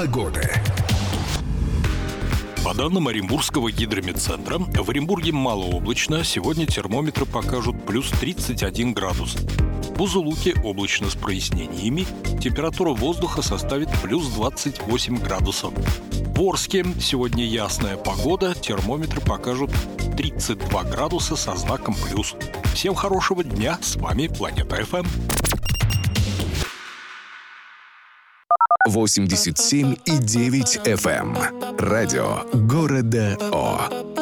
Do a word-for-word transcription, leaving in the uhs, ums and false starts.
погоды. По данным Оренбургского гидрометцентра, в Оренбурге малооблачно. Сегодня термометры покажут плюс тридцать один градус. В Бузулуке облачно с прояснениями. Температура воздуха составит плюс двадцать восемь градусов. В Орске сегодня ясная погода. Термометры покажут тридцать два градуса со знаком плюс. Всем хорошего дня. С вами Планета эф эм. восемьдесят семь и девять эф эм. Радио города О.